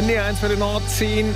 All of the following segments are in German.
NDR 1 für den Nord,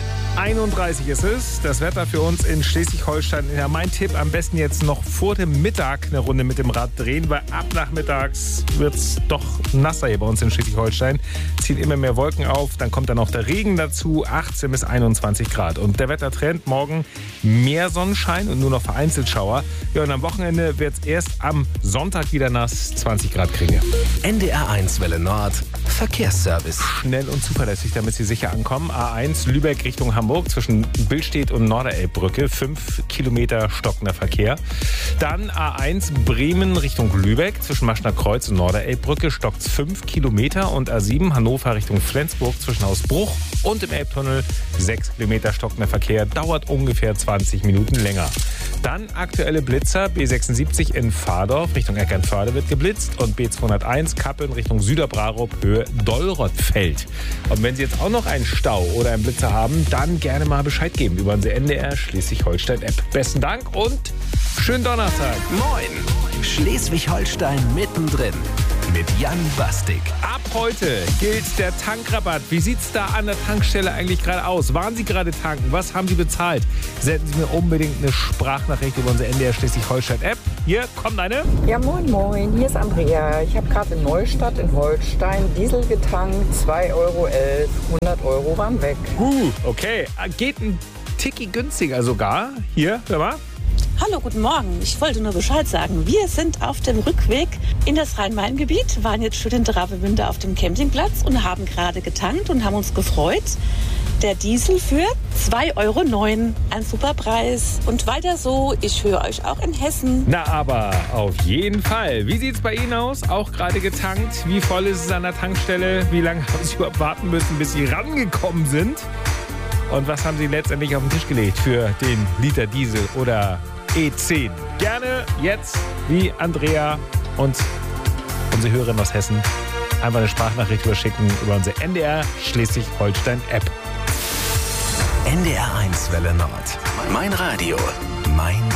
10:31 ist es. Das Wetter für uns in Schleswig-Holstein. Ja, mein Tipp, am besten jetzt noch vor dem Mittag eine Runde mit dem Rad drehen, weil ab nachmittags wird es doch nasser hier bei uns in Schleswig-Holstein. Ziehen immer mehr Wolken auf, dann kommt dann noch der Regen dazu, 18 bis 21 Grad. Und der Wettertrend, morgen mehr Sonnenschein und nur noch vereinzelt Schauer. Ja, und am Wochenende wird es erst am Sonntag wieder nass, 20 Grad kriegen wir. NDR 1 Welle Nord, Verkehrsservice. Schnell und zuverlässig, damit Sie sicher ankommen. A1 Lübeck Richtung Hamburg zwischen Billstedt und Norderelbbrücke. 5 Kilometer stockender Verkehr. Dann A1 Bremen Richtung Lübeck zwischen Maschner Kreuz und Norderelbbrücke stockt 5 Kilometer. Und A7 Hannover Richtung Flensburg zwischen Hausbruch und im Elbtunnel 6 Kilometer stockender Verkehr. Dauert ungefähr 20 Minuten länger. Dann aktuelle Blitzer. B76 in Fahrdorf Richtung Eckernförde wird geblitzt. Und B201 Kappeln Richtung Süderbrarup Höhe Dollrothfeld. Und wenn Sie jetzt auch noch einen Stau oder einen Blitzer haben, dann gerne mal Bescheid geben über unsere NDR Schleswig-Holstein-App. Besten Dank und schönen Donnerstag. Moin, Schleswig-Holstein mittendrin mit Jan Bastik. Ab heute gilt der Tankrabatt. Wie sieht's da an der Tankstelle eigentlich gerade aus? Waren Sie gerade tanken? Was haben Sie bezahlt? Senden Sie mir unbedingt eine Sprachnachricht über unsere NDR Schleswig-Holstein-App. Hier kommt eine. Ja, moin, moin. Hier ist Andrea. Ich habe gerade in Neustadt in Holstein Diesel getankt. 2,11 Euro. 100 Euro waren weg. Okay. Geht ein Ticki günstiger sogar. Hier, hör mal. Hallo, guten Morgen. Ich wollte nur Bescheid sagen. Wir sind auf dem Rückweg in das Rhein-Main-Gebiet, waren jetzt schön in Travemünde auf dem Campingplatz und haben gerade getankt und haben uns gefreut. Der Diesel für 2,09 Euro. Ein super Preis. Und weiter so, ich höre euch auch in Hessen. Na, aber auf jeden Fall. Wie sieht's bei Ihnen aus? Auch gerade getankt? Wie voll ist es an der Tankstelle? Wie lange haben Sie überhaupt warten müssen, bis Sie rangekommen sind? Und was haben Sie letztendlich auf den Tisch gelegt für den Liter Diesel oder E10? Gerne jetzt, wie Andrea und unsere Hörerin aus Hessen, einfach eine Sprachnachricht überschicken über unsere NDR Schleswig-Holstein-App. NDR 1 Welle Nord. Mein Radio, mein